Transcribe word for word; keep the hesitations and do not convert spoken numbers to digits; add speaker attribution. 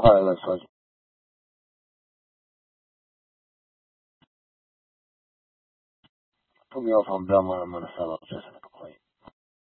Speaker 1: Alright, let's fuck. Put me off, I'm dumb when I'm gonna sell up.